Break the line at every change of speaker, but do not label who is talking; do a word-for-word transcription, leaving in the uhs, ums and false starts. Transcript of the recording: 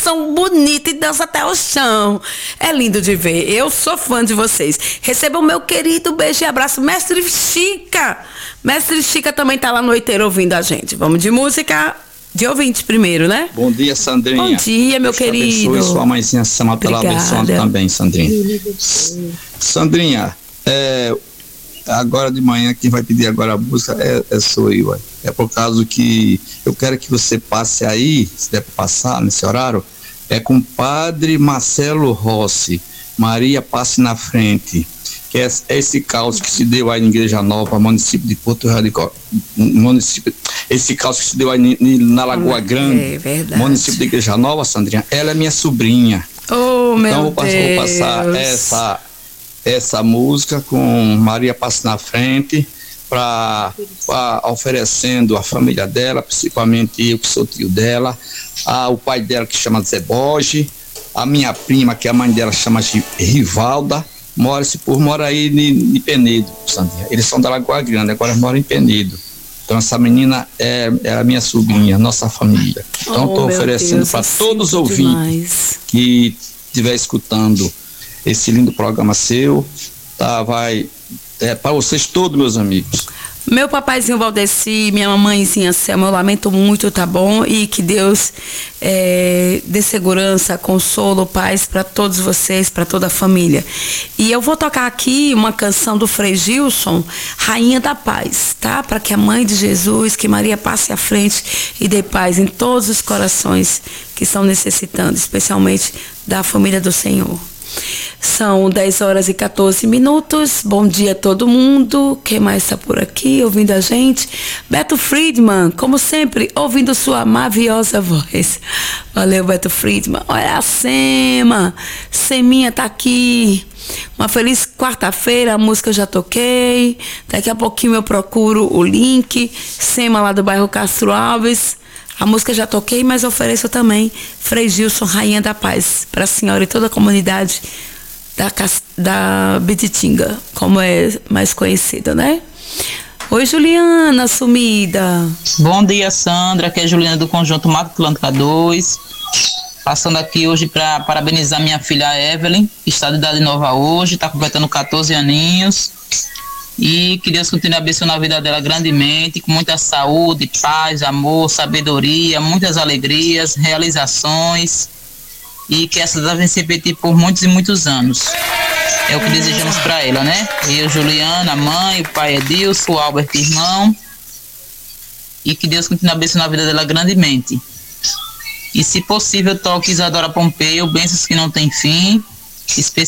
são bonitas e dançam até o chão. É lindo de ver. Eu sou fã de vocês. Receba o meu querido beijo e abraço, Mestre Chica. Mestre Chica também tá lá no Oiteiro ouvindo a gente. Vamos de música de ouvinte primeiro, né?
Bom dia, Sandrinha.
Bom dia, meu
Deus
querido.
Abençoe sua mãezinha Sama pela abençoando também, Sandrinha. Sandrinha, é, agora de manhã, quem vai pedir agora a música é, é sou eu. É, é por causa que eu quero que você passe aí, se der para passar nesse horário, é com o Padre Marcelo Rossi, Maria Passe na Frente, que é esse caos que se deu aí na Igreja Nova, município de Porto Radical, município, esse caos que se deu aí na Lagoa Grande,
é verdade.
Município de Igreja Nova, Sandrinha, ela é minha sobrinha.
Oh, meu
então vou passar, vou passar essa, essa música com Maria Passe na Frente, para oferecendo a família dela, principalmente eu que sou tio dela, a, o pai dela que chama Zé Borges, a minha prima, que a mãe dela chama de Rivalda, mora, esse povo mora aí em Penedo, Sandrinha. Eles são da Lagoa Grande, agora moram em Penedo. Então essa menina é, é a minha sobrinha, nossa família. Então estou oh, oferecendo para todos os ouvintes demais. Que estiver escutando esse lindo programa seu, tá, vai é, para vocês todos, meus amigos.
Meu papaizinho Valdeci, minha mamãezinha Selma, eu lamento muito, tá bom? E que Deus é, dê segurança, consolo, paz para todos vocês, para toda a família. E eu vou tocar aqui uma canção do Frei Gilson, Rainha da Paz, tá? Para que a mãe de Jesus, que Maria passe à frente e dê paz em todos os corações que estão necessitando, especialmente da família do Senhor. São dez horas e quatorze minutos. Bom dia a todo mundo. Quem mais está por aqui ouvindo a gente? Beto Friedman, como sempre, ouvindo sua maviosa voz. Valeu, Beto Friedman. Olha a Sema. Seminha tá aqui. Uma feliz quarta-feira, a música eu já toquei. Daqui a pouquinho eu procuro o link. Sema lá do bairro Castro Alves. A música já toquei, mas ofereço também Frei Gilson, Rainha da Paz, para a senhora e toda a comunidade da, da Bititinga, como é mais conhecida, né? Oi, Juliana, sumida.
Bom dia, Sandra, aqui é a Juliana do Conjunto Mato Atlântica dois. Passando aqui hoje para parabenizar minha filha Evelyn, que está de idade nova hoje, está completando catorze aninhos. E que Deus continue abençoando a vida dela grandemente, com muita saúde, paz, amor, sabedoria, muitas alegrias, realizações, e que essa devem se repetir por muitos e muitos anos. É o que desejamos para ela, né? Eu, Juliana, a mãe, o pai Edilson, o Albert, irmão, e que Deus continue abençoando a vida dela grandemente. E se possível, toque Isadora Pompeu, bênçãos que não tem fim, especialmente